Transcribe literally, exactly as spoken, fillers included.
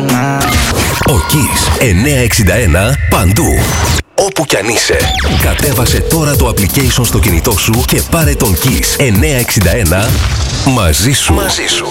Ο Kiss εννιακόσια εξήντα ένα παντού. Όπου κι αν είσαι, κατέβασε τώρα το application στο κινητό σου και πάρε τον Kiss εννιακόσια εξήντα ένα μαζί σου. Μαζί σου.